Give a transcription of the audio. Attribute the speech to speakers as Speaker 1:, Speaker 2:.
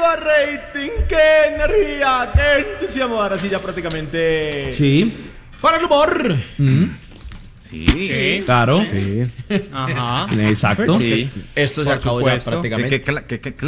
Speaker 1: rating, qué energía, qué entusiasmo. Ahora sí, ya prácticamente.
Speaker 2: Sí.
Speaker 1: Para el humor.
Speaker 3: Sí.
Speaker 2: Claro.
Speaker 4: Sí.
Speaker 1: Ajá.
Speaker 2: Exacto.
Speaker 3: Pues sí.
Speaker 1: Esto se
Speaker 3: Por
Speaker 1: acabó ya
Speaker 3: supuesto.
Speaker 1: prácticamente.
Speaker 3: Que